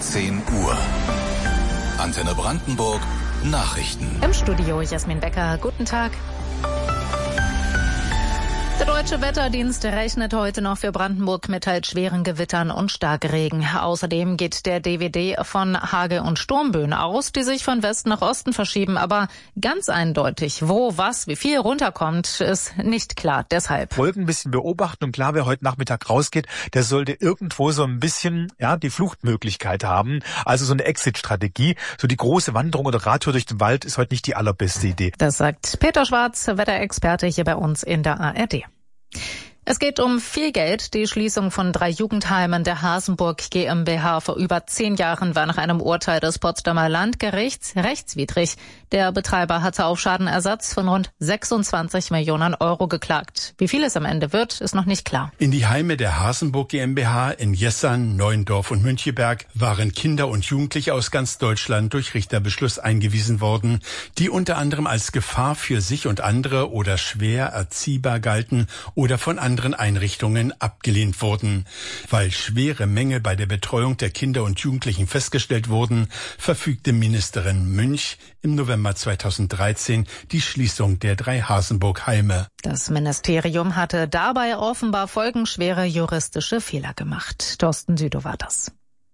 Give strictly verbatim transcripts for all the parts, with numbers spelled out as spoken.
zehn Uhr. Antenne Brandenburg, Nachrichten. Im Studio Jasmin Becker, guten Tag. Der Deutsche Wetterdienst rechnet heute noch für Brandenburg mit teils schweren Gewittern und Starkregen. Außerdem geht der D W D von Hagel- und Sturmböen aus, die sich von Westen nach Osten verschieben. Aber ganz eindeutig, wo, was, wie viel runterkommt, ist nicht klar. Deshalb Wolken ein bisschen beobachten und klar, wer heute Nachmittag rausgeht, der sollte irgendwo so ein bisschen ja die Fluchtmöglichkeit haben. Also so eine Exit-Strategie. So die große Wanderung oder Radtour durch den Wald ist heute nicht die allerbeste Idee. Das sagt Peter Schwarz, Wetterexperte hier bei uns in der A R D. Es geht um viel Geld. Die Schließung von drei Jugendheimen der Hasenburg GmbH vor über zehn Jahren war nach einem Urteil des Potsdamer Landgerichts rechtswidrig. Der Betreiber hatte auf Schadenersatz von rund sechsundzwanzig Millionen Euro geklagt. Wie viel es am Ende wird, ist noch nicht klar. In die Heime der Hasenburg GmbH in Jessern, Neuendorf und Müncheberg waren Kinder und Jugendliche aus ganz Deutschland durch Richterbeschluss eingewiesen worden, die unter anderem als Gefahr für sich und andere oder schwer erziehbar galten oder von anderen Einrichtungen abgelehnt wurden. Weil schwere Mängel bei der Betreuung der Kinder und Jugendlichen festgestellt wurden, verfügte Ministerin Münch im November zweitausenddreizehn die Schließung der drei Hasenburg-Heime. Das Ministerium hatte dabei offenbar folgenschwere juristische Fehler gemacht. Thorsten Südow war das.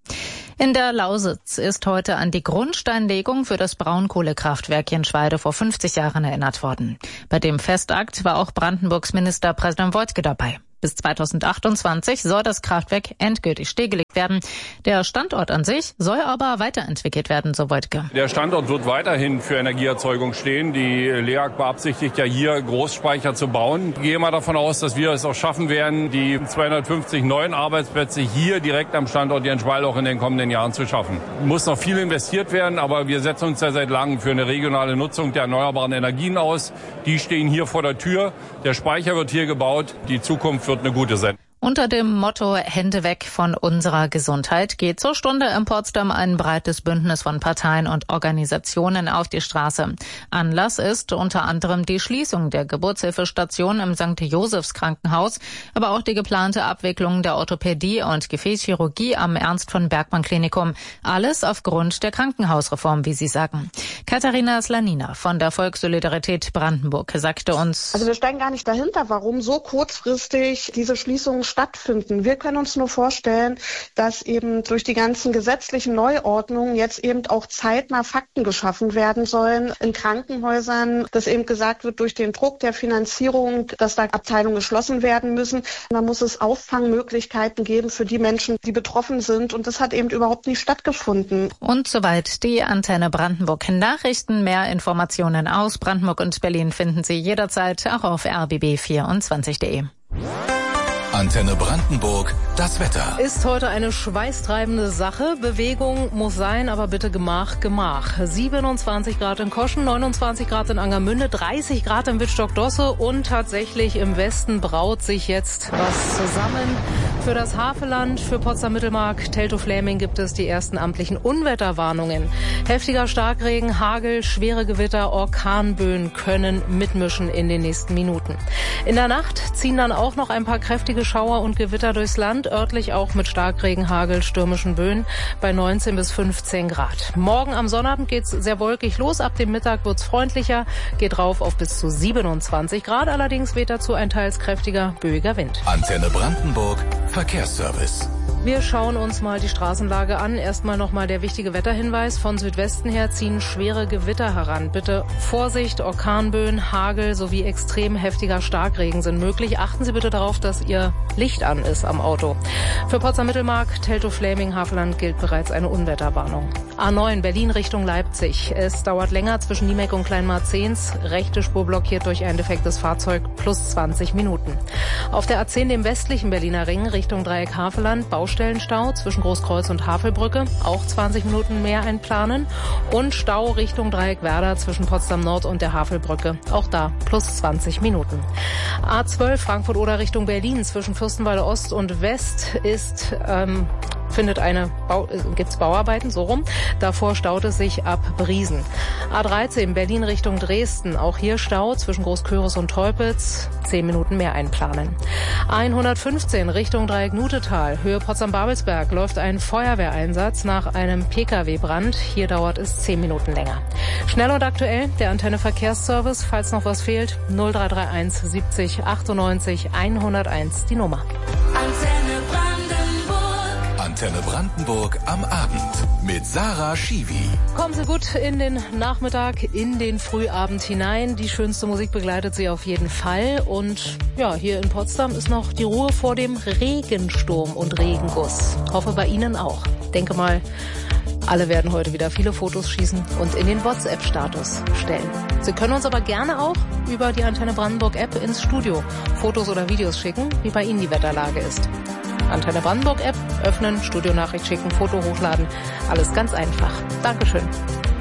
In der Lausitz ist heute an die Grundsteinlegung für das Braunkohlekraftwerk Jenschwalde vor fünfzig Jahren erinnert worden. Bei dem Festakt war auch Brandenburgs Ministerpräsident Woidke dabei. Bis zweitausendachtundzwanzig soll das Kraftwerk endgültig stillgelegt werden. Der Standort an sich soll aber weiterentwickelt werden, so Woidke. Der Standort wird weiterhin für Energieerzeugung stehen. Die L E A G beabsichtigt ja hier Großspeicher zu bauen. Ich gehe mal davon aus, dass wir es auch schaffen werden, die zweihundertfünfzig neuen Arbeitsplätze hier direkt am Standort Jenschwalde auch in den kommenden Jahren zu schaffen. Muss noch viel investiert werden, aber wir setzen uns ja seit langem für eine regionale Nutzung der erneuerbaren Energien aus. Die stehen hier vor der Tür. Der Speicher wird hier gebaut. Die Zukunft wird eine gute sein. Unter dem Motto Hände weg von unserer Gesundheit geht zur Stunde in Potsdam ein breites Bündnis von Parteien und Organisationen auf die Straße. Anlass ist unter anderem die Schließung der Geburtshilfestation im Sankt Josephs Krankenhaus, aber auch die geplante Abwicklung der Orthopädie und Gefäßchirurgie am Ernst von Bergmann Klinikum. Alles aufgrund der Krankenhausreform, wie Sie sagen. Katharina Slanina von der Volkssolidarität Brandenburg sagte uns: Also wir steigen gar nicht dahinter, warum so kurzfristig diese Schließung stattfinden. Wir können uns nur vorstellen, dass eben durch die ganzen gesetzlichen Neuordnungen jetzt eben auch zeitnah Fakten geschaffen werden sollen in Krankenhäusern, dass eben gesagt wird, durch den Druck der Finanzierung, dass da Abteilungen geschlossen werden müssen. Da muss es Auffangmöglichkeiten geben für die Menschen, die betroffen sind, und das hat eben überhaupt nicht stattgefunden. Und soweit die Antenne Brandenburg Nachrichten. Mehr Informationen aus Brandenburg und Berlin finden Sie jederzeit auch auf r b b vierundzwanzig punkt de. Antenne Brandenburg, das Wetter. Ist heute eine schweißtreibende Sache. Bewegung muss sein, aber bitte Gemach, Gemach. siebenundzwanzig Grad in Koschen, neunundzwanzig Grad in Angermünde, dreißig Grad in Wittstock-Dosse und tatsächlich im Westen braut sich jetzt was zusammen. Für das Havelland, für Potsdam-Mittelmark, Teltow-Fläming gibt es die ersten amtlichen Unwetterwarnungen. Heftiger Starkregen, Hagel, schwere Gewitter, Orkanböen können mitmischen in den nächsten Minuten. In der Nacht ziehen dann auch noch ein paar kräftige Schauer und Gewitter durchs Land, örtlich auch mit Starkregen, Hagel, stürmischen Böen bei neunzehn bis fünfzehn Grad. Morgen am Sonnabend geht's sehr wolkig los, ab dem Mittag wird's freundlicher, geht rauf auf bis zu siebenundzwanzig Grad, allerdings weht dazu ein teils kräftiger, böiger Wind. Antenne Brandenburg, Verkehrsservice. Wir schauen uns mal die Straßenlage an. Erstmal nochmal der wichtige Wetterhinweis. Von Südwesten her ziehen schwere Gewitter heran. Bitte Vorsicht, Orkanböen, Hagel sowie extrem heftiger Starkregen sind möglich. Achten Sie bitte darauf, dass Ihr Licht an ist am Auto. Für Potsdam-Mittelmark, Teltow-Fläming, Havelland gilt bereits eine Unwetterwarnung. A neun, Berlin Richtung Leipzig. Es dauert länger zwischen Niemek und Kleinmarzens. Rechte Spur blockiert durch ein defektes Fahrzeug, plus zwanzig Minuten. Auf der A zehn, dem westlichen Berliner Ring, Richtung Dreieck Havelland, Baustellenstau zwischen Großkreuz und Havelbrücke, auch zwanzig Minuten mehr einplanen. Und Stau Richtung Dreieck Werder zwischen Potsdam Nord und der Havelbrücke, auch da plus zwanzig Minuten. A zwölf, Frankfurt-Oder Richtung Berlin, zwischen Fürstenwalde Ost und West ist ähm, findet eine Bau, äh, gibt's Bauarbeiten, so rum. Davor staut es sich ab Briesen. A dreizehn Berlin Richtung Dresden. Auch hier Stau zwischen Großköris und Teupitz. Zehn Minuten mehr einplanen. A hundertfünfzehn Richtung Dreieck-Nutetal. Höhe Potsdam-Babelsberg läuft ein Feuerwehreinsatz nach einem Pkw-Brand. Hier dauert es zehn Minuten länger. Schnell und aktuell der Antenne Verkehrsservice. Falls noch was fehlt, null drei drei eins siebzig achtundneunzig hunderteins die Nummer. Antenne Brandenburg. Antenne Brandenburg am Abend mit Sarah Schiwi. Kommen Sie gut in den Nachmittag, in den Frühabend hinein. Die schönste Musik begleitet Sie auf jeden Fall. Und ja, hier in Potsdam ist noch die Ruhe vor dem Regensturm und Regenguss. Hoffe bei Ihnen auch. Denke mal, alle werden heute wieder viele Fotos schießen und in den WhatsApp-Status stellen. Sie können uns aber gerne auch über die Antenne Brandenburg-App ins Studio Fotos oder Videos schicken, wie bei Ihnen die Wetterlage ist. Antenne Brandenburg-App öffnen, Studionachricht schicken, Foto hochladen. Alles ganz einfach. Dankeschön.